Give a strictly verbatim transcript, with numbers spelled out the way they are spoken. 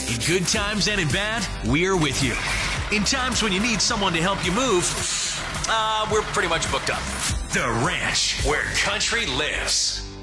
In good times and in bad, we're with you. In times when you need someone to help you move, uh, we're pretty much booked up. The Ranch, where country lives.